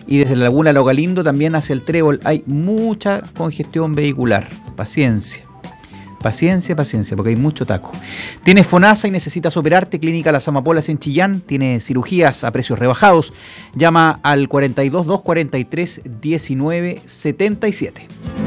y desde la Laguna Lo Galindo también hacia el Trébol hay mucha congestión vehicular. Paciencia. Paciencia, porque hay mucho taco. Tienes FONASA y necesitas operarte, Clínica Las Amapolas en Chillán, tiene cirugías a precios rebajados. Llama al 42 243 19 77.